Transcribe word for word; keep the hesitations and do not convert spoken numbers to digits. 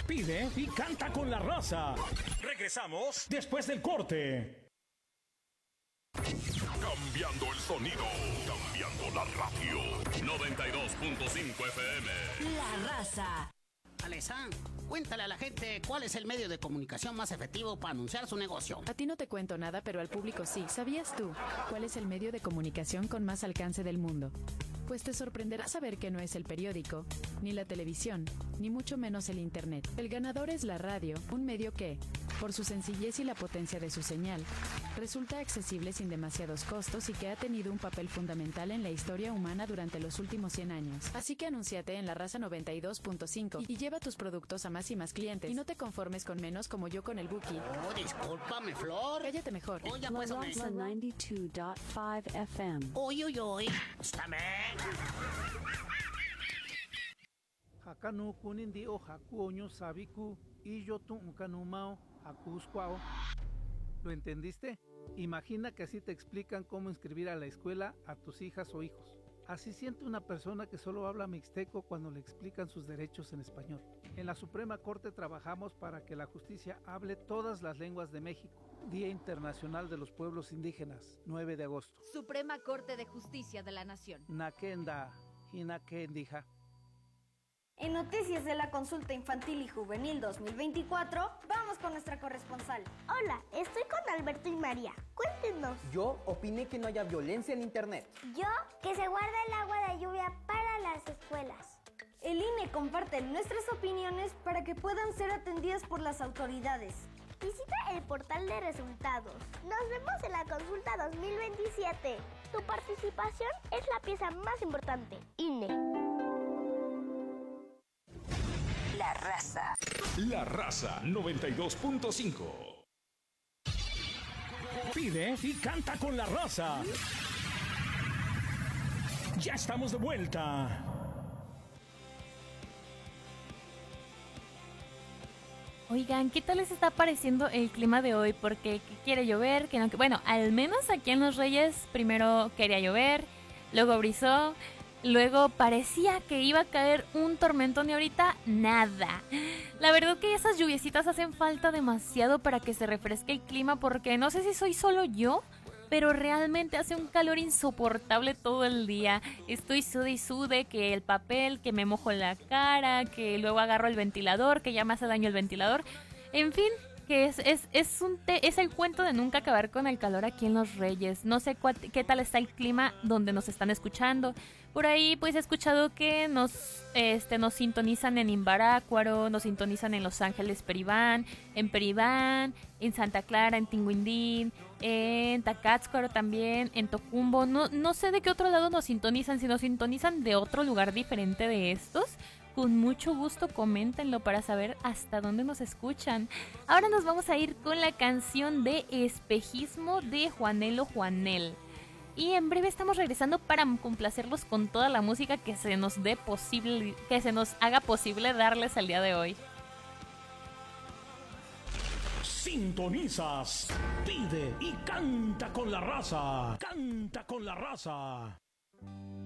Pide y canta con la raza. Regresamos después del corte. Cambiando el sonido, cambiando la radio. noventa y dos punto cinco F M. La raza. Alessandro, cuéntale a la gente cuál es el medio de comunicación más efectivo para anunciar su negocio. A ti no te cuento nada, pero al público sí. ¿Sabías tú cuál es el medio de comunicación con más alcance del mundo? Pues te sorprenderá saber que no es el periódico, ni la televisión, ni mucho menos el internet. El ganador es la radio, un medio que, por su sencillez y la potencia de su señal, resulta accesible sin demasiados costos y que ha tenido un papel fundamental en la historia humana durante los últimos cien años. Así que anúnciate en La Raza noventa y dos punto cinco y lleva tus productos a más y más clientes. Y no te conformes con menos como yo con el Buki. Oh, discúlpame, Flor. Cállate mejor. Oh, ya La pues, hombre. Raza noventa y dos punto cinco F M. Uy, uy, uy. Estáme. Hakanu kunindi o hakuoño sabiku y yo tu unkanumao hakuskwao. ¿Lo entendiste? Imagina que así te explican cómo inscribir a la escuela a tus hijas o hijos. Así siente una persona que solo habla mixteco cuando le explican sus derechos en español. En la Suprema Corte trabajamos para que la justicia hable todas las lenguas de México. Día Internacional de los Pueblos Indígenas, nueve de agosto. Suprema Corte de Justicia de la Nación. Nakenda, Hinakendija. En Noticias de la Consulta Infantil y Juvenil dos mil veinticuatro, vamos con nuestra corresponsal. Hola, estoy con Alberto y María. Cuéntenos. Yo opiné que no haya violencia en internet. Yo, que se guarda el agua de lluvia para las escuelas. El I N E comparte nuestras opiniones para que puedan ser atendidas por las autoridades. Visita el portal de resultados. Nos vemos en la consulta dos mil veintisiete. Tu participación es la pieza más importante. I N E. La Raza. La Raza noventa y dos punto cinco. Pide y canta con la raza. Ya estamos de vuelta. Oigan, ¿qué tal les está pareciendo el clima de hoy? Porque ¿qué quiere llover? Que no, que... Bueno, al menos aquí en Los Reyes primero quería llover, luego brizó, luego parecía que iba a caer un tormentón y ahorita nada. La verdad que esas lluviecitas hacen falta demasiado para que se refresque el clima, porque no sé si soy solo yo, pero realmente hace un calor insoportable todo el día. Estoy sude y sude, que el papel, que me mojo la cara, que luego agarro el ventilador, que ya me hace daño el ventilador. En fin, que es, es, es, un te, es el cuento de nunca acabar con el calor aquí en Los Reyes. No sé cuál, qué tal está el clima donde nos están escuchando. Por ahí pues he escuchado que nos, este, nos sintonizan en Imbarácuaro, nos sintonizan en Los Ángeles Peribán, en Peribán, en Santa Clara, en Tinguindín, en Tacátzcuaro también, en Tocumbo. No, no sé de qué otro lado nos sintonizan, si nos sintonizan de otro lugar diferente de estos. Con mucho gusto coméntenlo para saber hasta dónde nos escuchan. Ahora nos vamos a ir con la canción de Espejismo de Juanelo Juanel. Y en breve estamos regresando para complacerlos con toda la música que se nos dé posible, que se nos haga posible darles el día de hoy. Sintonizas, pide y canta con la raza. Canta con la raza.